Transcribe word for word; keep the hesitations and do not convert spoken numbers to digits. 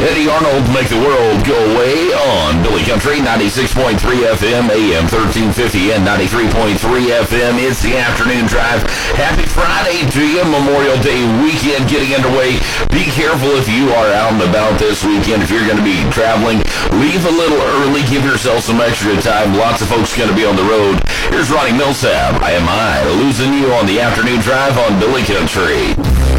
Eddie Arnold, Make the World Go Away on Billy Country, ninety-six point three F M, A M thirteen fifty, and ninety-three point three F M. It's the afternoon drive. Happy Friday to you. Memorial Day weekend getting underway. Be careful if you are out and about this weekend. If you're going to be traveling, leave a little early. Give yourself some extra time. Lots of folks going to be on the road. Here's Ronnie Millsap. I am I, losing you on the afternoon drive on Billy Country.